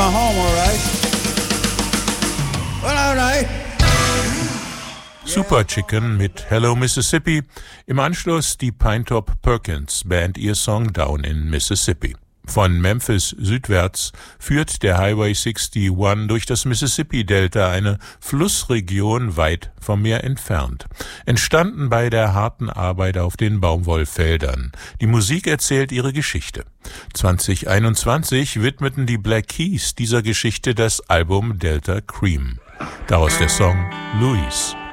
my home, all right? Well, all right. Super Chicken mit Hello Mississippi, im Anschluss die Pinetop Perkins Band ihr Song Down in Mississippi. Von Memphis südwärts führt der Highway 61 durch das Mississippi-Delta, eine Flussregion weit vom Meer entfernt. Entstanden bei der harten Arbeit auf den Baumwollfeldern. Die Musik erzählt ihre Geschichte. 2021 widmeten die Black Keys dieser Geschichte das Album Delta Cream. Daraus der Song Louise.